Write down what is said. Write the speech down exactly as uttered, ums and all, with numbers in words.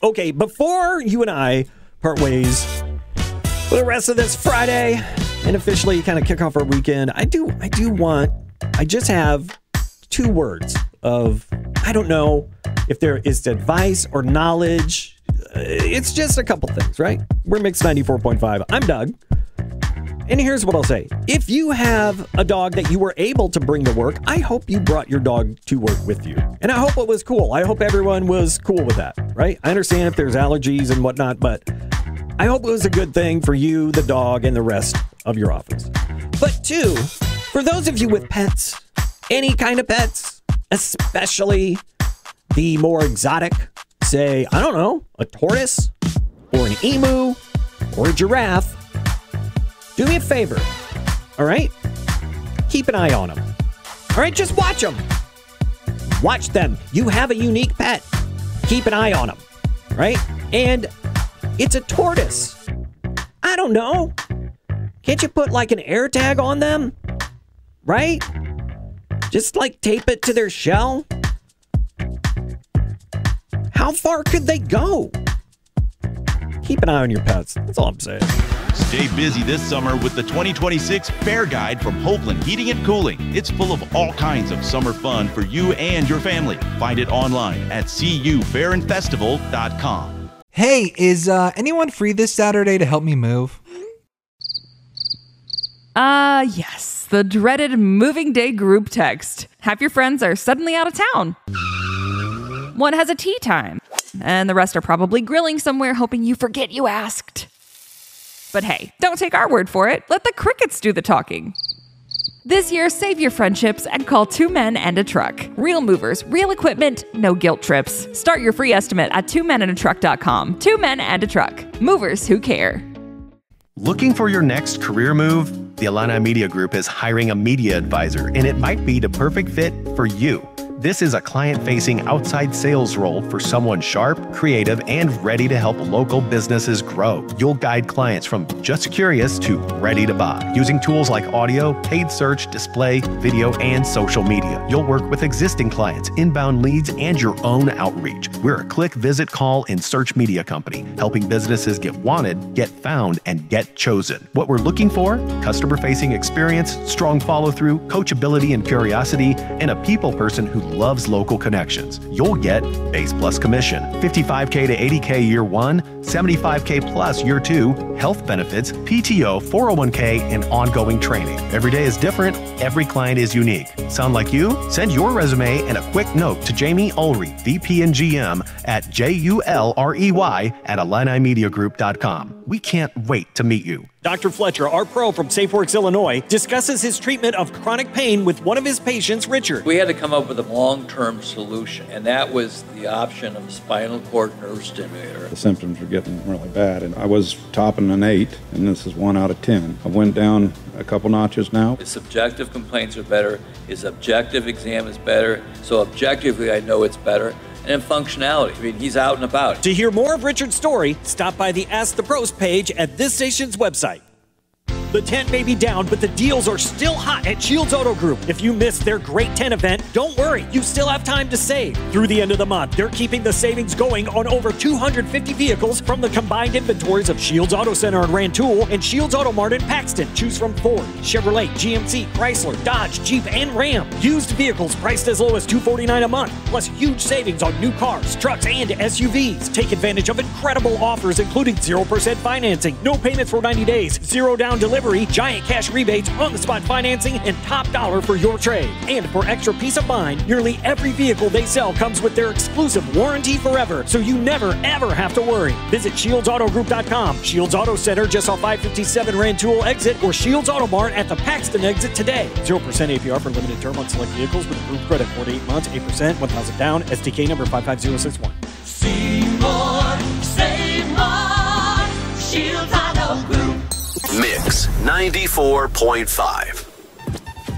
Okay, before you and I part ways for the rest of this Friday and officially kind of kick off our weekend, I do, I do want, I just have two words of, I don't know if there is advice or knowledge. It's just a couple things, right? We're Mix ninety-four point five. I'm Doug. And here's what I'll say. If you have a dog that you were able to bring to work, I hope you brought your dog to work with you. And I hope it was cool. I hope everyone was cool with that, right? I understand if there's allergies and whatnot, but I hope it was a good thing for you, the dog, and the rest of your office. But two, for those of you with pets, any kind of pets, especially the more exotic, say, I don't know, a tortoise or an emu or a giraffe, do me a favor, all right? Keep an eye on them, all right? Just watch them. Watch them. You have a unique pet. Keep an eye on them, right? And it's a tortoise. I don't know. Can't you put like an air tag on them, right? Just like tape it to their shell. How far could they go? Keep an eye on your pets. That's all I'm saying. Stay busy this summer with the twenty twenty-six Fair Guide from Hoagland Heating and Cooling. It's full of all kinds of summer fun for you and your family. Find it online at c u fair and festival dot com. Hey, is uh, anyone free this Saturday to help me move? Uh, yes. The dreaded moving day group text. Half your friends are suddenly out of town. One has a tea time, and the rest are probably grilling somewhere hoping you forget you asked. But hey, don't take our word for it. Let the crickets do the talking. This year, save your friendships and call Two Men and a Truck. Real movers, real equipment, no guilt trips. Start your free estimate at two men and a truck dot com. Two Men and a Truck. Movers who care. Looking for your next career move? The Illini Media Group is hiring a media advisor, and it might be the perfect fit for you. This is a client-facing outside sales role for someone sharp, creative, and ready to help local businesses grow. You'll guide clients from just curious to ready to buy, using tools like audio, paid search, display, video, and social media. You'll work with existing clients, inbound leads, and your own outreach. We're a click, visit, call, and search media company, helping businesses get wanted, get found, and get chosen. What we're looking for? Customer-facing experience, strong follow-through, coachability and curiosity, and a people person who loves local connections. You'll get base plus commission, fifty-five K to eighty K year one, seventy-five K plus year two, health benefits, P T O, four oh one K, and ongoing training. Every day is different. Every client is unique. Sound like you? Send your resume and a quick note to Jamie Ulrey, V P and G M at J U L R E Y at Illini Media Group dot com. We can't wait to meet you. Doctor Fletcher, our pro from SafeWorks, Illinois, discusses his treatment of chronic pain with one of his patients, Richard. We had to come up with a long-term solution, and that was the option of a spinal cord nerve stimulator. The symptoms were getting really bad, and I was topping an eight, and this is one out of ten. I went down a couple notches now. His subjective complaints are better. His objective exam is better. So objectively, I know it's better. And functionality. I mean, he's out and about. To hear more of Richard's story, stop by the Ask the Pros page at this station's website. The tent may be down, but the deals are still hot at Shields Auto Group. If you missed their great tent event, don't worry. You still have time to save. Through the end of the month, they're keeping the savings going on over two hundred fifty vehicles from the combined inventories of Shields Auto Center in Rantoul and Shields Auto Mart in Paxton. Choose from Ford, Chevrolet, G M C, Chrysler, Dodge, Jeep, and Ram. Used vehicles priced as low as two hundred forty-nine dollars a month, plus huge savings on new cars, trucks, and S U Vs. Take advantage of incredible offers, including zero percent financing, no payments for ninety days, zero down delivery, giant cash rebates, on-the-spot financing, and top dollar for your trade. And for extra peace of mind, nearly every vehicle they sell comes with their exclusive warranty forever, so you never, ever have to worry. Visit Shields Auto Group dot com, Shields Auto Center just off five fifty-seven Rantoul exit, or Shields Auto Mart at the Paxton exit today. zero percent A P R for limited term on select vehicles with approved credit. four to eight months, eight percent, one thousand down, S D K number five five zero six one. See more, save more, Shields Auto Group. Mix ninety-four point five.